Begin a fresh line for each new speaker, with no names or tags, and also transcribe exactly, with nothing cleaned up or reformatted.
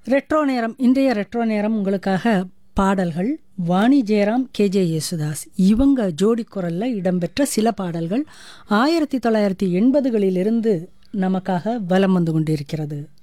Retro நேரம். இன்றைய retro நேரம் உங்களுக்காக பாடல்கள் வாணி ஜெயராம், கேஜே யேசுதாஸ் இவங்க ஜோடி குரல்ல இடம்பெற்ற சில பாடல்கள் ஆயிரத்தி தொள்ளாயிரத்தி எண்பதுகளிலிருந்து நமக்காக வலம் வந்து கொண்டிருக்கிறது.